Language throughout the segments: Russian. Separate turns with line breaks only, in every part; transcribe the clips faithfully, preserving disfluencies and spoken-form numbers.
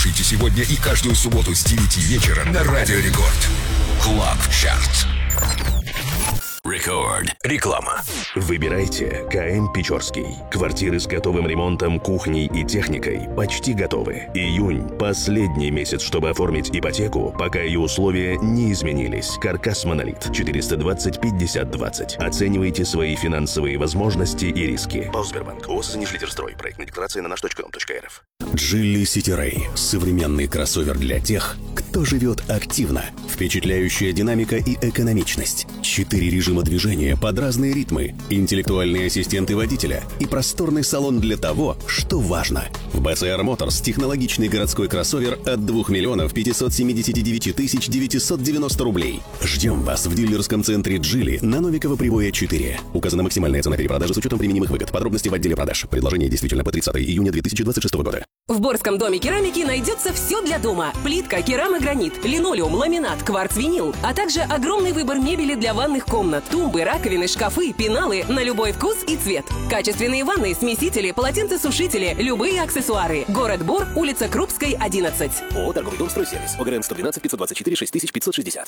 Слушайте сегодня и каждую субботу с девяти вечера на Радио Рекорд. Клаб Чарт. Рекорд. Реклама.
Выбирайте КМ Печорский. Квартиры с готовым ремонтом, кухней и техникой почти готовы. Июнь – последний месяц, чтобы оформить ипотеку, пока ее условия не изменились. Каркас Монолит. четыреста двадцать пятьдесят двадцать. Оценивайте свои финансовые возможности и риски. Баусбербанк. ООО «Нижлидерстрой». Проектная декларация на наш точка ком точка эр эф. Джили Сити Рэй. Современный кроссовер для тех, кто живет активно. Впечатляющая динамика и экономичность. Четыре режима движения под разные ритмы, интеллектуальные ассистенты водителя и просторный салон для того, что важно. В би си ар Motors технологичный городской кроссовер от двух миллионов пятьсот семьдесят девять тысяч девятьсот девяносто рублей. Ждем вас в дилерском центре Джили на Новикова Привоя четыре. Указана максимальная цена перепродажи с учетом применимых выгод. Подробности в отделе продаж. Предложение действительно по тридцатое июня две тысячи двадцать шестого года.
В Борском доме керамики найдется все для дома. Плитка, керамогранит, линолеум, ламинат, кварц-винил, а также огромный выбор мебели для ванных комнат. Тумбы, раковины, шкафы, пеналы на любой вкус и цвет. Качественные ванны, смесители, полотенцесушители, любые аксессуары. Город Бор, улица Крупской, одиннадцать.
ООО «Торговый дом Стройсервис». ОГРН сто двенадцать пятьсот двадцать четыре шесть тысяч пятьсот шестьдесят.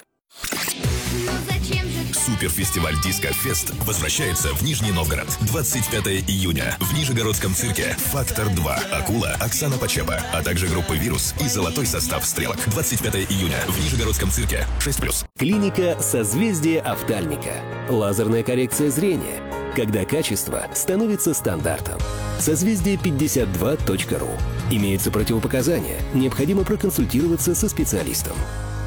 Суперфестиваль Диско Фест возвращается в Нижний Новгород. двадцать пятого июня в Нижегородском цирке «Фактор два», «Акула», Оксана Почепа, а также группа «Вирус» и золотой состав «Стрелок». двадцать пятого июня в Нижегородском цирке шесть плюс.
Клиника «Созвездие офтальмика». Лазерная коррекция зрения. Когда качество становится стандартом. Созвездие пятьдесят два точка ру. Имеются противопоказания. Необходимо проконсультироваться со специалистом.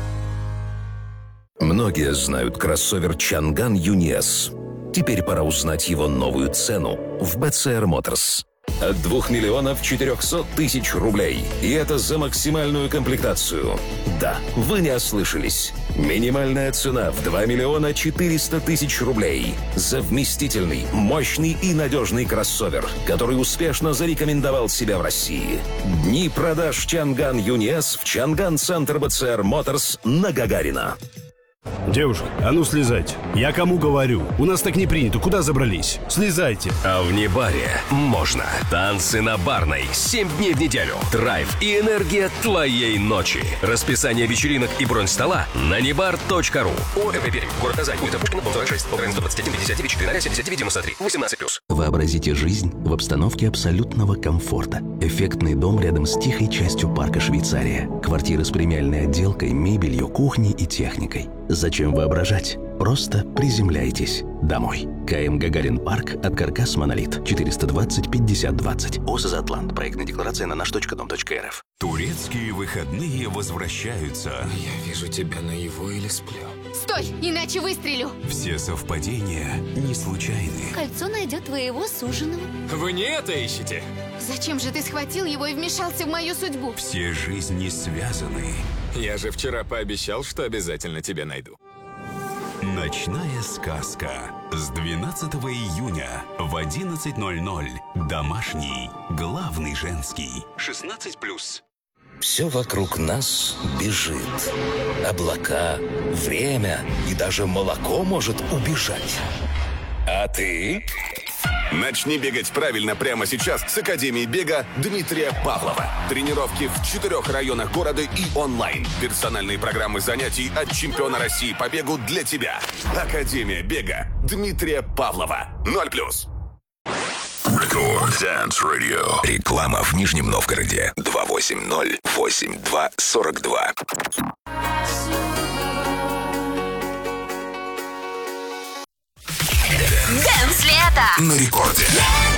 Многие знают кроссовер Чанган Юниес. Теперь пора узнать его новую цену в би си ар Motors. От двух миллионов четырехсот тысяч рублей. И это за максимальную комплектацию. Да, вы не ослышались. Минимальная цена в два миллиона четыреста тысяч рублей. За вместительный, мощный и надежный кроссовер, который успешно зарекомендовал себя в России. Дни продаж Чанган Юниес в Чанган Центр би си ар Motors на Гагарина.
Девушка, а ну слезайте. Я кому говорю? У нас так не принято. Куда забрались? Слезайте.
А в Небаре можно. Танцы на Барной. Семь дней в неделю. Драйв и энергия твоей ночи. Расписание вечеринок и бронь стола на небар точка ру. ОЭП Пермь. Город Казань. Улица Пушкина, дом сорок шесть. Украин сто двадцать один пятьдесят девять четыре ноль семьдесят девять девяносто три. восемнадцать плюс.
Вообразите жизнь в обстановке абсолютного комфорта. Эффектный дом рядом с тихой частью парка Швейцария. Квартира с премиальной отделкой, мебелью, кухней и техникой. Зачем воображать? Просто приземляйтесь домой. КМ Гагарин Парк от Каркас Монолит. четыреста двадцать пятьдесят двадцать. ООО «Затлант». Проектная декларация на наш точка ком точка эр эф.
Турецкие выходные возвращаются.
Я вижу тебя наяву или сплю.
Стой, иначе выстрелю.
Все совпадения не случайны.
Кольцо найдет твоего суженого.
Вы не это ищете?
Зачем же ты схватил его и вмешался в мою судьбу?
Все жизни связаны.
Я же вчера пообещал, что обязательно тебя найду.
Ночная сказка. С двенадцатого июня в одиннадцать ноль ноль. Домашний. Главный женский. шестнадцать плюс.
Все вокруг нас бежит. Облака, время и даже молоко может убежать. А ты...
Начни бегать правильно прямо сейчас с Академией бега Дмитрия Павлова. Тренировки в четырех районах города и онлайн. Персональные программы занятий от чемпиона России по бегу для тебя. Академия бега Дмитрия Павлова. Ноль плюс.
Рекорд Dance Radio. Реклама в Нижнем Новгороде. два восемь ноль восемь два сорок два.
Дэнс лето!
На рекорде.